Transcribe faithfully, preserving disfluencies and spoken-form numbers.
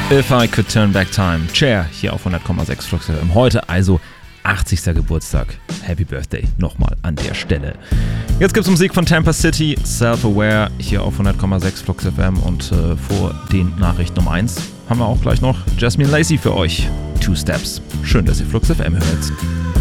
If I Could Turn Back Time. Cher hier auf hundert Komma sechs Flux F M. Heute also achtzigster Geburtstag. Happy Birthday nochmal an der Stelle. Jetzt gibt's Musik von Tampa City, Self-Aware hier auf hundert Komma sechs Flux F M und äh, vor den Nachrichten um eins haben wir auch gleich noch Jasmine Lacey für euch. Two Steps. Schön, dass ihr Flux F M hört.